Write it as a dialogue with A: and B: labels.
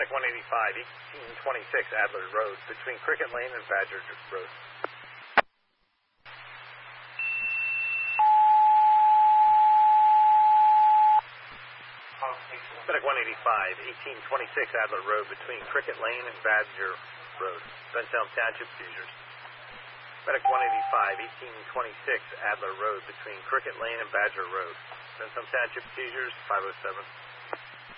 A: Medic 185, 1826 Adler Road, between Cricket Lane and Badger Road. Medic 185, 1826 Adler Road, between Cricket Lane and Badger Road. Bensalem Township seizures. Medic 185, 1826 Adler Road, between Cricket Lane and Badger Road. Bensalem Township seizures, 507.